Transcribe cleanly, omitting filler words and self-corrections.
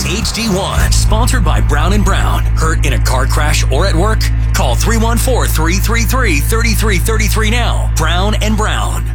HD1, sponsored by Brown & Brown. Hurt in a car crash or at work? Call 314-333-3333 now. Brown & Brown.